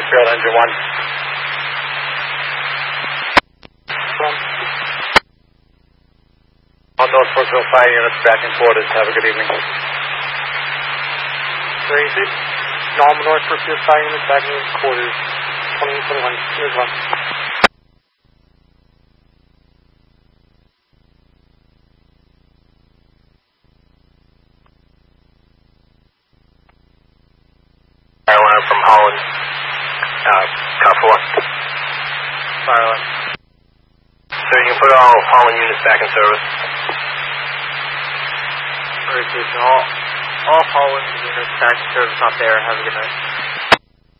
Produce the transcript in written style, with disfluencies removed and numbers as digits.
Northfield, engine 1. All Northfield fire units back in quarters. Have a good evening. Crazy. Normal Northfield fire units back in quarters. 2021. Here's one. Fire alarm from Holland. Car 4. Fire alarm. So you can put all Holland units back in service. All Holland units back in service out there. Have a good night.